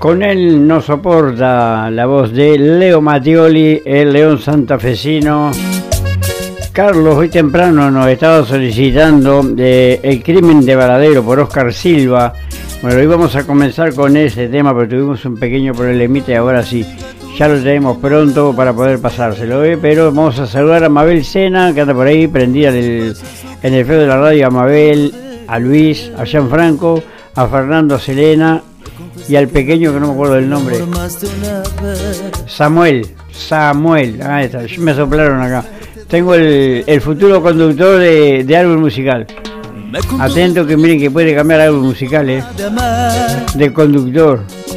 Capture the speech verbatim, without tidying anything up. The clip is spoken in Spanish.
Con él nos soporta la voz de Leo Mattioli, el león santafesino. Carlos hoy temprano nos estaba solicitando eh, El crimen de Varadero por Oscar Silva. Bueno, hoy vamos a comenzar con ese tema, pero tuvimos un pequeño problemita y ahora sí, ya lo tenemos pronto para poder pasárselo, ¿eh? Pero vamos a saludar a Mabel Sena, que anda por ahí prendida en el, en el feo de la radio, a Mabel, a Luis, a Gianfranco, a Fernando, a Selena y al pequeño que no me acuerdo del nombre. Samuel, Samuel, ahí está, me soplaron acá. Tengo el, el futuro conductor de, de árbol musical. Atento que miren que puede cambiar algo musical, ¿eh? De conductor.